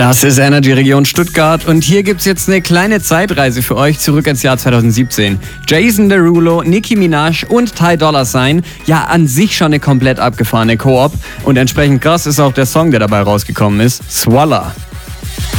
Das ist Energy Region Stuttgart und hier gibt's jetzt eine kleine Zeitreise für euch zurück ins Jahr 2017. Jason Derulo, Nicki Minaj und Ty Dolla $ign, ja an sich schon eine komplett abgefahrene Koop und entsprechend krass ist auch der Song, der dabei rausgekommen ist, Swalla.